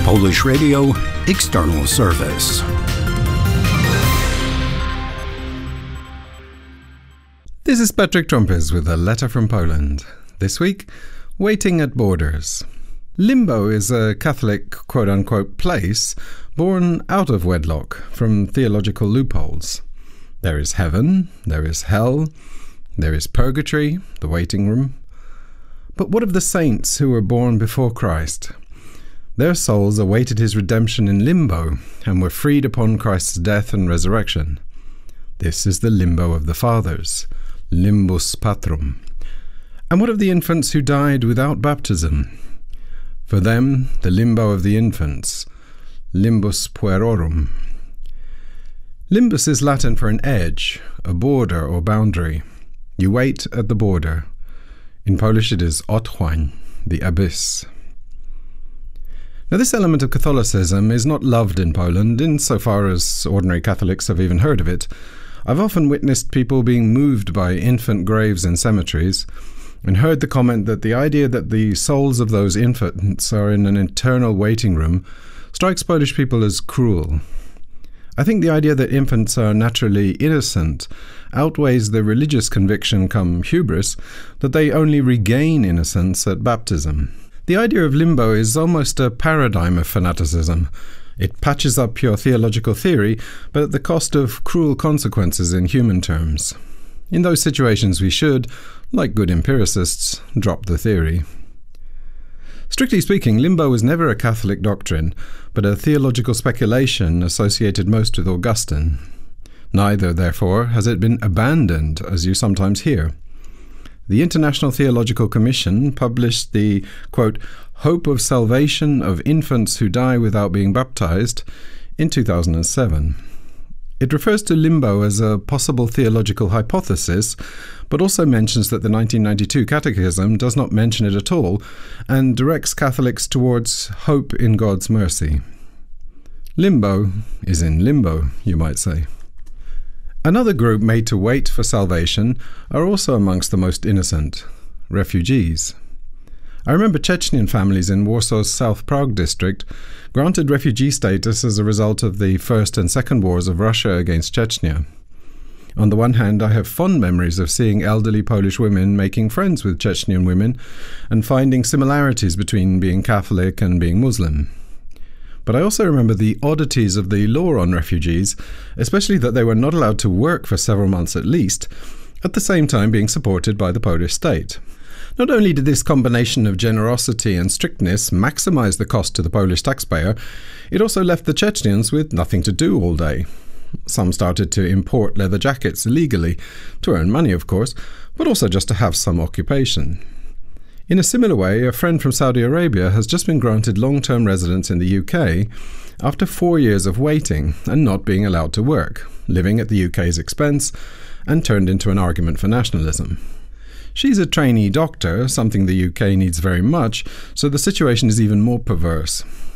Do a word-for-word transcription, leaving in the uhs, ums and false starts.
Polish Radio External Service. This is Patrick Trumpes with a letter from Poland. This week, waiting at borders. Limbo is a Catholic quote-unquote place born out of wedlock from theological loopholes. There is heaven, there is hell, there is purgatory, the waiting room. But what of the saints who were born before Christ? Their souls awaited his redemption in limbo and were freed upon Christ's death and resurrection. This is the limbo of the fathers, limbus patrum. And what of the infants who died without baptism? For them, the limbo of the infants, limbus puerorum. Limbus is Latin for an edge, a border or boundary. You wait at the border. In Polish it is otchłań, the abyss. Now, this element of Catholicism is not loved in Poland, insofar as ordinary Catholics have even heard of it. I've often witnessed people being moved by infant graves in cemeteries, and heard the comment that the idea that the souls of those infants are in an eternal waiting room strikes Polish people as cruel. I think the idea that infants are naturally innocent outweighs the religious conviction cum hubris that they only regain innocence at baptism. The idea of limbo is almost a paradigm of fanaticism. It patches up your theological theory, but at the cost of cruel consequences in human terms. In those situations we should, like good empiricists, drop the theory. Strictly speaking, limbo was never a Catholic doctrine, but a theological speculation associated most with Augustine. Neither, therefore, has it been abandoned, as you sometimes hear. The International Theological Commission published the, quote, Hope of Salvation of Infants Who Die Without Being Baptized in two thousand seven. It refers to limbo as a possible theological hypothesis, but also mentions that the nineteen ninety-two Catechism does not mention it at all and directs Catholics towards hope in God's mercy. Limbo is in limbo, you might say. Another group made to wait for salvation are also amongst the most innocent, refugees. I remember Chechnyan families in Warsaw's South Prague district granted refugee status as a result of the First and Second Wars of Russia against Chechnya. On the one hand, I have fond memories of seeing elderly Polish women making friends with Chechnyan women and finding similarities between being Catholic and being Muslim. But I also remember the oddities of the law on refugees, especially that they were not allowed to work for several months at least, at the same time being supported by the Polish state. Not only did this combination of generosity and strictness maximize the cost to the Polish taxpayer, it also left the Chechnyans with nothing to do all day. Some started to import leather jackets illegally, to earn money of course, but also just to have some occupation. In a similar way, a friend from Saudi Arabia has just been granted long-term residence in the U K after four years of waiting and not being allowed to work, living at the U K's expense, and turned into an argument for nationalism. She's a trainee doctor, something the U K needs very much, so the situation is even more perverse.